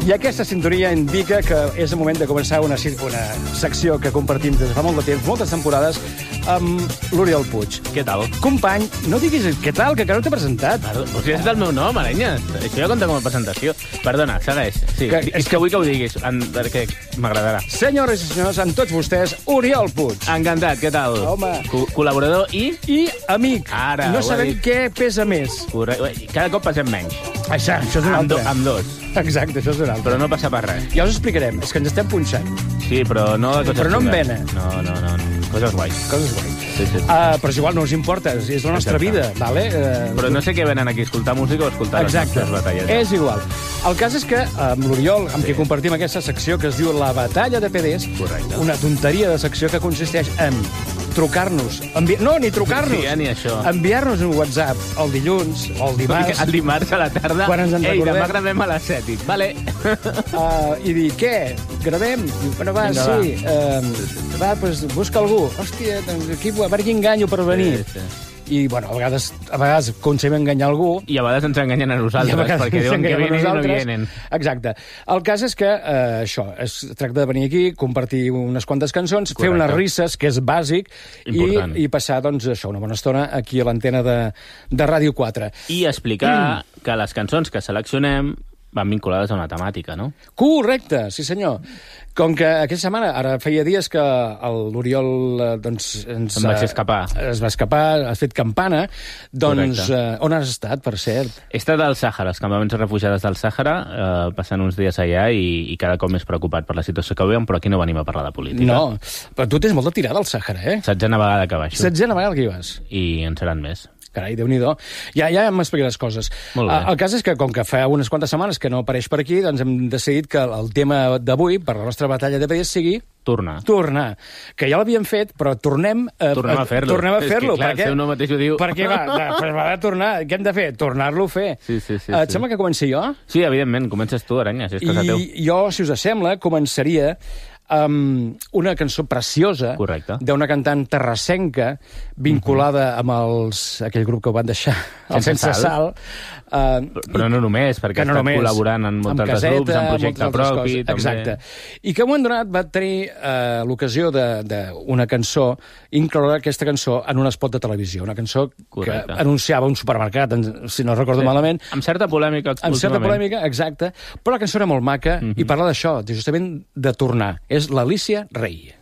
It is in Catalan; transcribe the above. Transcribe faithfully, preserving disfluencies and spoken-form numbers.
I aquesta sintonia indica que és el moment de començar una, una secció que compartim des de fa molt de temps, moltes temporades, amb l'Oriol Puig. Què tal? Company, no diguis què tal, que encara no t'he presentat. O sigui, és el meu nom, Arenyes. Això ja compta com a presentació. Perdona, segueix. Sí, Que- és que vull que ho diguis, en, perquè m'agradarà. Senyores i senyors, amb tots vostès, Oriol Puig. Encantat, què tal? Home. Co col·laborador i... I amic. Ara, no ho he sabem dit. què pesa més. Correcte. Cada cop passem menys. Això, això és un Amb, do, altre. amb dos. Exacte, això és un altre. Però no passa per res. Ja us explicarem, és que ens estem punxant. Sí, però no de coses Però no amb xungues. vena. No, no, no, no. Coses guais. Coses guai. Sí, sí. Uh, però és igual, no us importa, és és la nostra Exacte. vida, vale? Uh, Però no sé què venen aquí, escoltar música o escoltar Exacte, les nostres batalles. és igual. El cas és que amb l'Oriol, amb qui compartim aquesta secció que es diu La Batalla de P Ds, Correcte. una tonteria de secció que consisteix en trucar-nos, envi... no, ni trucar-nos, Sí, ja ni això. enviar-nos un WhatsApp el dilluns o el dimarts El dimarts a la tarda. Quan ens en Ei, recordem. demà gravem a les set. I, vale. uh, i dir, què, gravem? Diu, bueno, va, Vinga, sí, uh, va, doncs busca algú. Hòstia, doncs aquí, a veure qui enganyo per venir. Sí, sí. I, bueno, a vegades, a vegades aconseguim enganyar algú, I a vegades ens enganyen a I a nosaltres, vegades perquè diuen que s'enganyem a vienen i no nosaltres. vienen. Exacte. El cas és que eh, això, es tracta de venir aquí, compartir unes quantes cançons, Correcte. fer unes risses, que és bàsic, i, Important. i passar, doncs, això, una bona estona aquí a l'antena de, de Ràdio quatre. I explicar mm. que les cançons que seleccionem van vinculades a una temàtica, no? Correcte, sí senyor. Com que aquesta setmana, ara feia dies que el- l'Oriol eh, doncs, ens, Em vaig eh, escapar. es va escapar, has fet campana, doncs Correcte. eh, on has estat, per cert? He estat al Sàhara, els campaments de refugiades del Sàhara, eh, passant uns dies allà i, i cada cop més preocupat per la situació que veiem, però aquí no venim a parlar de política. No, però tu tens molta tirada al Sàhara, eh? Setzena vegada que baixo. Setzena vegada que hi vas. I en seran més. Carai, Déu-n'hi-do. Ja, ja m'explicaràs coses. Molt bé. Uh, el cas és que, com que fa unes quantes setmanes que no apareix per aquí, doncs hem decidit que el tema d'avui, per la nostra batalla de P Ds, sigui Tornar. tornar. Que ja l'havíem fet, però tornem... Uh, Tornem a fer-lo. Tornem a És que, fer-lo. clar, per què? el seu nom mateix ho diu. Perquè va, va, pues va de tornar. Què hem de fer? Tornar-lo a fer. Sí, sí, sí, Uh, et sí. sembla que comenci jo? Sí, evidentment, comences tu, Aranyes, és casa teu. I jo, si us sembla, començaria amb una cançó preciosa Correcte. d'una cantant terrassenca vinculada amb els, aquell grup que ho van deixar, el Sense Sense Sal. Uh, Però no només, perquè que no ha estat només, col·laborant en molts amb altres caseta, grups, en projecte moltes altres propi, coses. també. Exacte. I que en un moment donat va tenir uh, l'ocasió d'una cançó, incloure aquesta cançó en un spot de televisió, una cançó Correcte. que anunciava un supermercat, en- si no recordo Sí. malament, Amb certa polèmica, amb certa últimament. polèmica, exacte, però la cançó era molt maca Mhm. i parla d'això, justament de tornar. És l'Alicia Rey.